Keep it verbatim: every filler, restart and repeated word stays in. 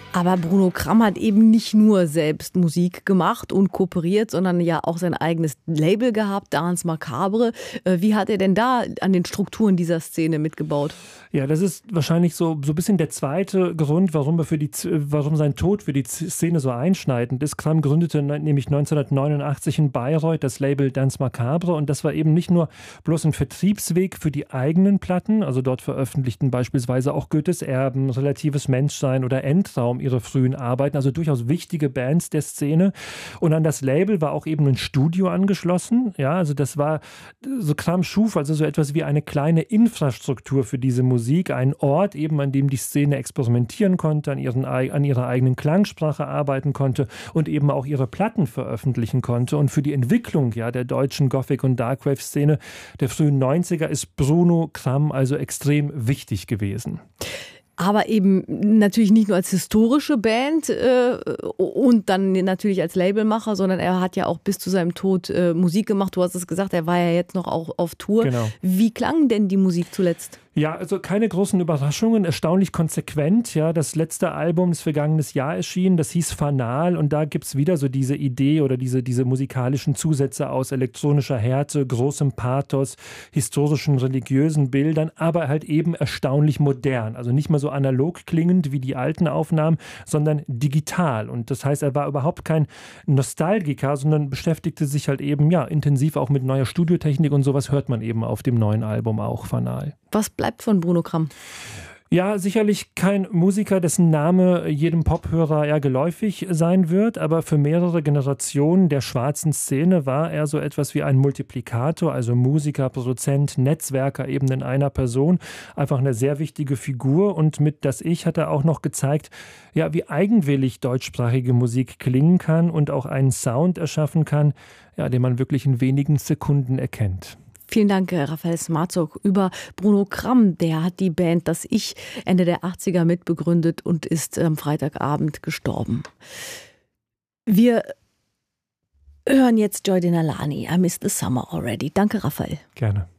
Aber Bruno Kramm hat eben nicht nur selbst Musik gemacht und kooperiert, sondern ja auch sein eigenes Label gehabt, Danse Macabre. Wie hat er denn da an den Strukturen dieser Szene mitgebaut? Ja, das ist wahrscheinlich so, so ein bisschen der zweite Grund, warum, er für die, warum sein Tod für die Szene so einschneidend ist. Kramm gründete nämlich neunzehnhundertneunundachtzig in Bayreuth das Label Danse Macabre, und das war eben nicht nur bloß ein Vertriebsweg für die eigenen Platten, also dort veröffentlichten beispielsweise auch Goethes Erben, Relatives Menschsein oder Endraum ihre frühen Arbeiten, also durchaus wichtige Bands der Szene. Und an das Label war auch eben ein Studio angeschlossen. Ja, also das war, so Kramm schuf also so etwas wie eine kleine Infrastruktur für diese Musik, ein Ort eben, an dem die Szene experimentieren konnte, an, ihren, an ihrer eigenen Klangsprache arbeiten konnte und eben auch ihre Platten veröffentlichen konnte. Und für die Entwicklung ja, der deutschen Gothic- und Darkwave-Szene der frühen neunziger ist Bruno Kramm also extrem wichtig gewesen. Aber eben natürlich nicht nur als historische Band äh, und dann natürlich als Labelmacher, sondern er hat ja auch bis zu seinem Tod äh, Musik gemacht. Du hast es gesagt, er war ja jetzt noch auch auf Tour. Genau. Wie klang denn die Musik zuletzt? Ja, also keine großen Überraschungen, erstaunlich konsequent. Ja, das letzte Album, das vergangenes Jahr erschien, das hieß Fanal, und da gibt's wieder so diese Idee oder diese, diese musikalischen Zusätze aus elektronischer Härte, großem Pathos, historischen, religiösen Bildern, aber halt eben erstaunlich modern. Also nicht mehr so analog klingend wie die alten Aufnahmen, sondern digital. Und das heißt, er war überhaupt kein Nostalgiker, sondern beschäftigte sich halt eben ja intensiv auch mit neuer Studiotechnik, und sowas hört man eben auf dem neuen Album auch, Fanal. Was bleibt von Bruno Kramm? Ja, sicherlich kein Musiker, dessen Name jedem Pophörer ja geläufig sein wird, aber für mehrere Generationen der schwarzen Szene war er so etwas wie ein Multiplikator, also Musiker, Produzent, Netzwerker eben in einer Person, einfach eine sehr wichtige Figur, und mit Das Ich hat er auch noch gezeigt, ja, wie eigenwillig deutschsprachige Musik klingen kann und auch einen Sound erschaffen kann, ja, den man wirklich in wenigen Sekunden erkennt. Vielen Dank, Raphael Smarzock, über Bruno Kramm. Der hat die Band Das Ich Ende der achtziger mitbegründet und ist am Freitagabend gestorben. Wir hören jetzt Joy Denalani, I Miss the Summer Already. Danke, Raphael. Gerne.